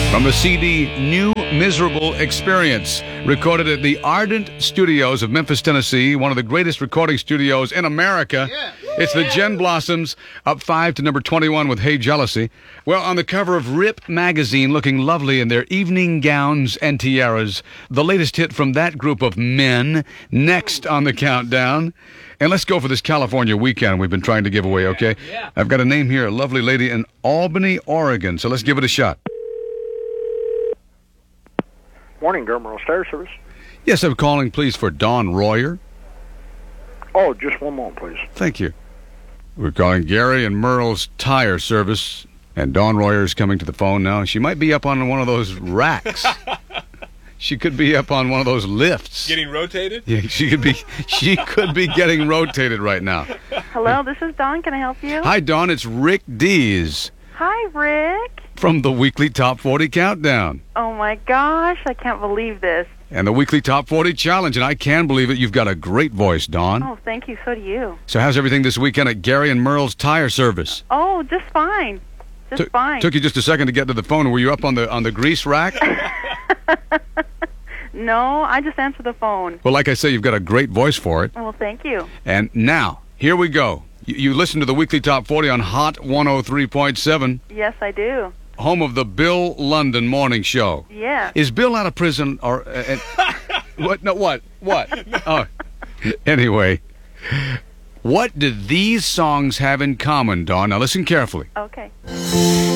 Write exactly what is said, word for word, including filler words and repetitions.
From the C D New Miserable Experience, recorded at the Ardent Studios of Memphis, Tennessee, one of the greatest recording studios in America. Yeah. It's the Gen Blossoms, up five to number twenty-one with Hey Jealousy. Well, on the cover of Rip magazine, looking lovely in their evening gowns and tiaras, the latest hit from that group of men, next on the countdown. And let's go for this California weekend we've been trying to give away, okay? Yeah. I've got a name here, a lovely lady in Albany, Oregon, so let's give it a shot. Morning, Dermal Star Service. Yes, I'm calling, please, for Dawn Royer. Oh, just one moment, please. Thank you. We're calling Gary and Merle's Tire Service, and Dawn Royer is coming to the phone now. She might be up on one of those racks. She could be up on one of those lifts. Getting rotated? Yeah, she could be. She could be getting rotated right now. Hello, this is Dawn. Can I help you? Hi, Dawn. It's Rick Dees Hi, Rick. from the weekly Top forty Countdown Oh my gosh, I can't believe this. and the weekly Top forty Challenge, and I can believe it. You've got a great voice, Dawn. Oh, thank you. So do you. So how's everything this weekend at Gary and Merle's Tire Service? Oh, just fine. Just Took- fine. Took you just a second to get to the phone. Were you up on the on the grease rack? No, I just answered the phone. Well, like I say, you've got a great voice for it. Well, thank you. And now, here we go. You, you listen to the weekly Top forty on Hot one oh three point seven, Yes, I do. home of the Bill London Morning Show. Yeah. Is Bill out of prison or uh, uh, what? No, what? What? Oh, anyway, what do these songs have in common, Dawn? Now listen carefully. Okay.